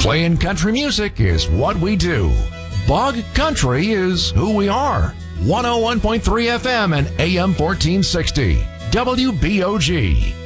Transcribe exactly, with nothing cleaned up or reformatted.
Playing country music is what we do. Bog Country is who we are. one oh one point three F M and A M fourteen sixty. W B O G.